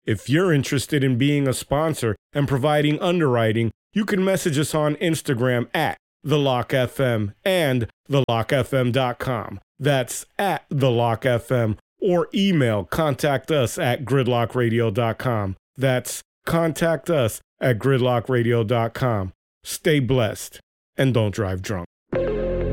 If you're interested in being a sponsor and providing underwriting, you can message us on Instagram at TheLockFM and TheLockFM.com. That's at TheLockFM, or email contact us at GridlockRadio.com. That's contact us at GridlockRadio.com. Stay blessed and don't drive drunk.